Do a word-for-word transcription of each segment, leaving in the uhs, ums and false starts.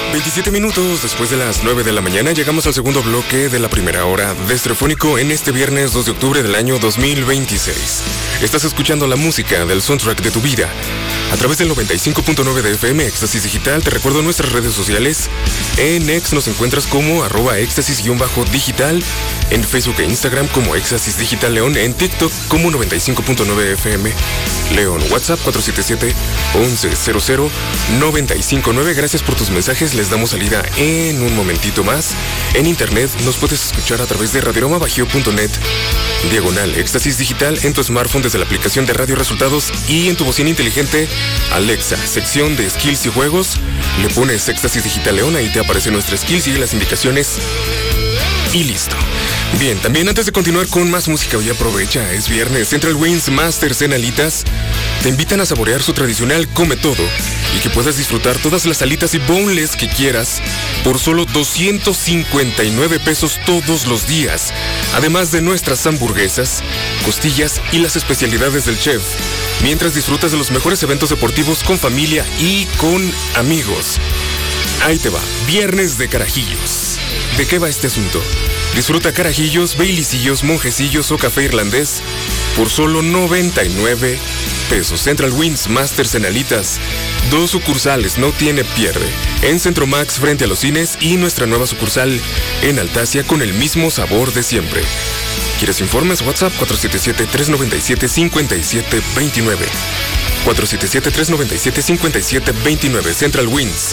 veintisiete minutos después de las nueve de la mañana llegamos al segundo bloque de la primera hora de Estereofónico en este viernes dos de octubre del año dos mil veintiséis. Estás escuchando la música del soundtrack de tu vida a través del noventa y cinco punto nueve de F M Éxtasis Digital. Te recuerdo nuestras redes sociales. En X nos encuentras como arroba éxtasis-digital, en Facebook e Instagram como Éxtasis Digital León, en TikTok como noventa y cinco punto nueve F M León, WhatsApp cuatro siete siete, once cero cero, noventa y cinco nueve. Gracias por tus mensajes, les damos salida en un momentito más. En internet nos puedes escuchar a través de radioroma bajío punto net, diagonal Éxtasis Digital, en tu smartphone desde la aplicación de Radio Resultados y en tu bocina inteligente Alexa, sección de skills y juegos, le pones Éxtasis Digital León, ahí te aparecen nuestras skills, sigue las indicaciones y listo. Bien, también antes de continuar con más música, hoy aprovecha, es viernes. Central Wings Masters en alitas te invitan a saborear su tradicional Come Todo y que puedas disfrutar todas las alitas y boneless que quieras por solo doscientos cincuenta y nueve pesos todos los días, además de nuestras hamburguesas, costillas y las especialidades del chef, mientras disfrutas de los mejores eventos deportivos con familia y con amigos. Ahí te va, viernes de carajillos. ¿De qué va este asunto? Disfruta carajillos, bailicillos, monjecillos o café irlandés por solo noventa y nueve pesos. Central Wings Masters en alitas. Dos sucursales, no tiene pierde. En Centro Max frente a los cines y nuestra nueva sucursal en Altasia con el mismo sabor de siempre. ¿Quieres informes? WhatsApp cuatro siete siete, tres nueve siete, cinco siete dos nueve. cuatro siete siete, tres nueve siete, cinco siete dos nueve. Central Wings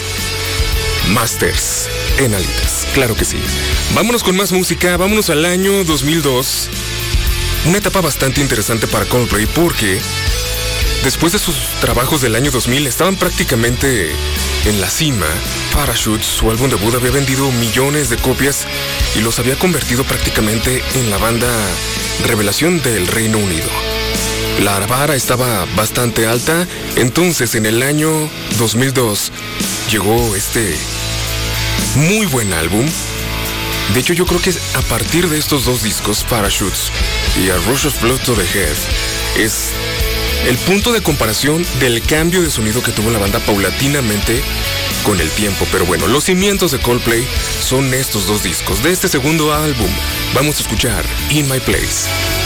Masters en alitas, claro que sí. Vámonos con más música, vámonos al año dos mil dos. Una etapa bastante interesante para Coldplay porque después de sus trabajos del año dos mil estaban prácticamente en la cima. Parachutes, su álbum debut, había vendido millones de copias y los había convertido prácticamente en la banda revelación del Reino Unido. La vara estaba bastante alta, entonces en el año dos mil dos llegó este muy buen álbum. De hecho, yo creo que a partir de estos dos discos, Parachutes y A Rush of Blood to the Head, es el punto de comparación del cambio de sonido que tuvo la banda paulatinamente con el tiempo. Pero bueno, los cimientos de Coldplay son estos dos discos. De este segundo álbum, vamos a escuchar In My Place.